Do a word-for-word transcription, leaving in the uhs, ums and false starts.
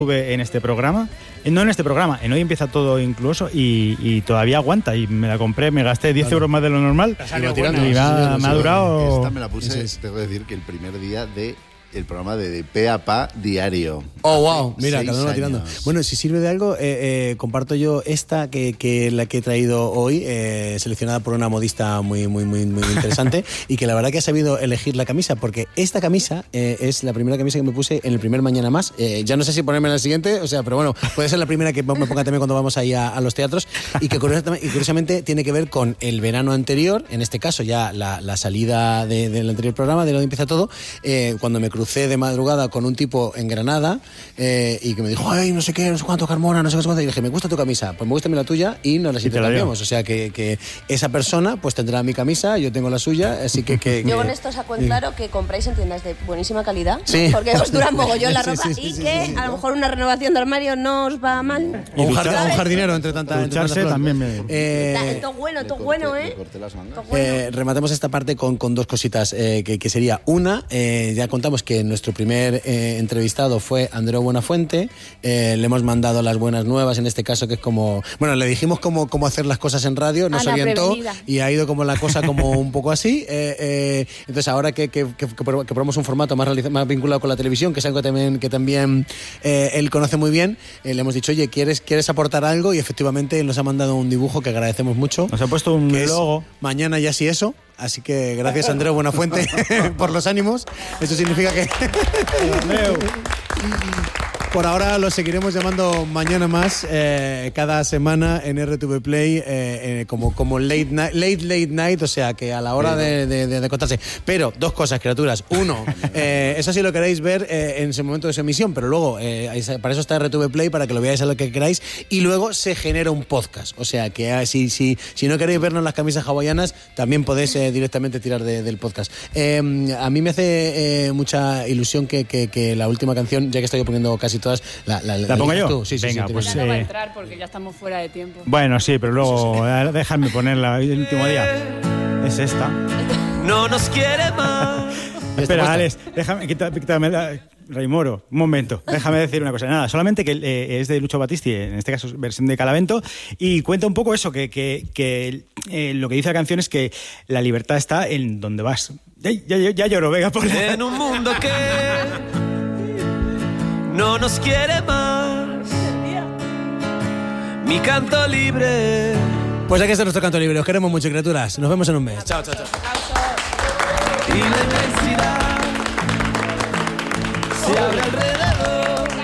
Estuve en este programa, no en este programa, en Hoy Empieza Todo incluso, y, y todavía aguanta, y me la compré, me gasté diez euros más de lo normal, y me ha, me ha durado... Esta me la puse, sí, tengo que decir que el primer día de el programa de, de pe a pa diario. Oh, wow, mira, cada uno tirando. Bueno, si sirve de algo, eh, eh, comparto yo esta que, que la que he traído hoy, eh, seleccionada por una modista muy, muy, muy, muy interesante, y que la verdad que ha sabido elegir la camisa, porque esta camisa eh, es la primera camisa que me puse en el primer Mañana Más. Eh, ya no sé si ponerme en la siguiente, o sea, pero bueno, puede ser la primera que me ponga también cuando vamos ahí a, a los teatros, y que curiosamente, y curiosamente tiene que ver con el verano anterior, en este caso ya la, la salida de, del anterior programa, de Hoy Empieza Todo, eh, cuando me crucé de madrugada con un tipo en Granada eh, y que me dijo, ay, no sé qué, no sé cuánto, Carmona, no sé qué, cuánto, y dije, me gusta tu camisa, pues me gusta la tuya, y nos las intercambiamos, o sea que, que esa persona pues tendrá mi camisa, yo tengo la suya, así que... que yo que, con esto saco en claro que compráis en tiendas de buenísima calidad, sí, porque os dura mogollón la ropa, sí, sí, sí, y sí, que sí, sí, a lo ¿no? mejor una renovación de armario no os va mal. O un, jard, un jardinero entre tanta... Ducharse también me... Eh, todo bueno, todo bueno, ¿eh? Eh, rematemos esta parte con, con dos cositas, eh, que, que sería una, eh, ya contamos que nuestro primer eh, entrevistado fue Andreu Buenafuente, eh, le hemos mandado las buenas nuevas, en este caso que es como, bueno, le dijimos cómo, cómo hacer las cosas en radio, nos Ana orientó prevenida. Y ha ido como la cosa como un poco así, eh, eh, entonces ahora que, que, que, que probamos un formato más, realiza, más vinculado con la televisión, que es algo que también, que también eh, él conoce muy bien, eh, le hemos dicho, oye, ¿quieres, ¿quieres aportar algo? Y efectivamente él nos ha mandado un dibujo que agradecemos mucho. Nos ha puesto un logo. Mañana ya sí eso. Así que gracias, Andreu Buenafuente, por los ánimos. Eso significa que... Por ahora lo seguiremos llamando Mañana Más, eh, cada semana en R T V Play, eh, eh, como, como late, night, late Late Night, o sea que a la hora de, de, de, de contarse. Pero dos cosas, criaturas. Uno, eh, eso sí lo queréis ver eh, en ese momento de su emisión, pero luego, eh, para eso está R T V Play, para que lo veáis a lo que queráis. Y luego se genera un podcast. O sea que ah, si, si, si no queréis vernos las camisas hawaianas, también podéis eh, directamente tirar de, del podcast. Eh, a mí me hace eh, mucha ilusión que, que, que la última canción, ya que estoy poniendo casi todas, la, la, ¿La pongo yo? Tú. Sí, sí, venga, sí, pues ya eh... no va a entrar porque ya estamos fuera de tiempo. Bueno, sí, pero luego déjame ponerla el último día. Es esta. No nos quiere más. Espera, Alex, déjame, quítame, quítame la... Raimoro, un momento, déjame decir una cosa. Nada, solamente que eh, es de Lucho Battisti, en este caso versión de Calavento, y cuenta un poco eso, que, que, que eh, lo que dice la canción es que la libertad está en donde vas. Ya, ya, ya lloro, venga, por En un mundo que no nos quiere más, mi canto libre. Pues aquí está nuestro canto libre, os queremos mucho, criaturas. Nos vemos en un mes. Chao, chao, chao. Y la inmensidad se abre alrededor.